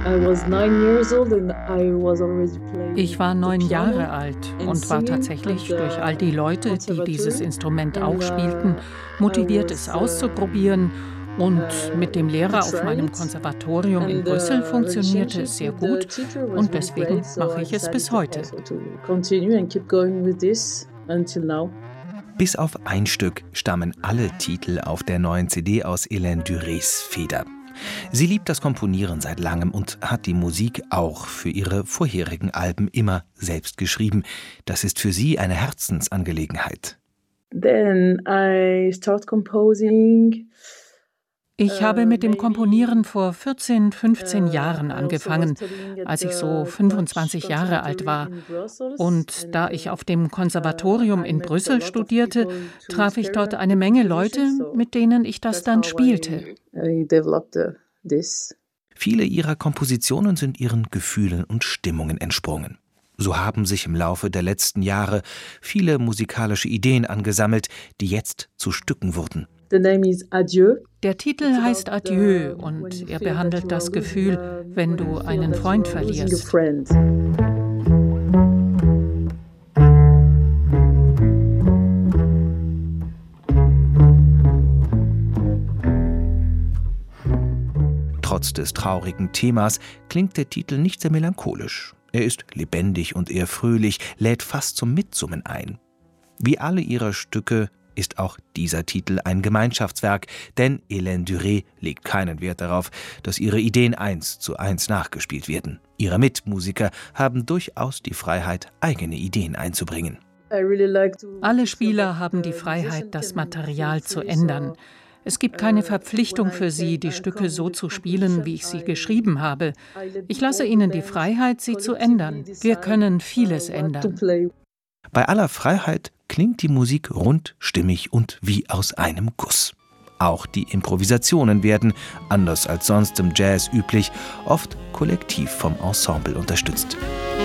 Ich war 9 Jahre alt und war tatsächlich durch all die Leute, die dieses Instrument auch spielten, motiviert, es auszuprobieren. Und mit dem Lehrer auf meinem Konservatorium in Brüssel funktionierte es sehr gut und deswegen mache ich es bis heute. Bis auf ein Stück stammen alle Titel auf der neuen CD aus Hélène Durés Feder. Sie liebt das Komponieren seit langem und hat die Musik auch für ihre vorherigen Alben immer selbst geschrieben. Das ist für sie eine Herzensangelegenheit. Ich habe mit dem Komponieren vor 14, 15 Jahren angefangen, als ich so 25 Jahre alt war. Und da ich auf dem Konservatorium in Brüssel studierte, traf ich dort eine Menge Leute, mit denen ich das dann spielte. Viele ihrer Kompositionen sind ihren Gefühlen und Stimmungen entsprungen. So haben sich im Laufe der letzten Jahre viele musikalische Ideen angesammelt, die jetzt zu Stücken wurden. Der Titel heißt Adieu und er behandelt das Gefühl, wenn du einen Freund verlierst. Trotz des traurigen Themas klingt der Titel nicht sehr melancholisch. Er ist lebendig und eher fröhlich, lädt fast zum Mitsummen ein. Wie alle ihrer Stücke ist auch dieser Titel ein Gemeinschaftswerk, denn Hélène Durés legt keinen Wert darauf, dass ihre Ideen 1:1 nachgespielt werden. Ihre Mitmusiker haben durchaus die Freiheit, eigene Ideen einzubringen. Alle Spieler haben die Freiheit, das Material zu ändern. Es gibt keine Verpflichtung für sie, die Stücke so zu spielen, wie ich sie geschrieben habe. Ich lasse ihnen die Freiheit, sie zu ändern. Wir können vieles ändern. Bei aller Freiheit klingt die Musik rund, stimmig und wie aus einem Guss. Auch die Improvisationen werden, anders als sonst im Jazz üblich, oft kollektiv vom Ensemble unterstützt.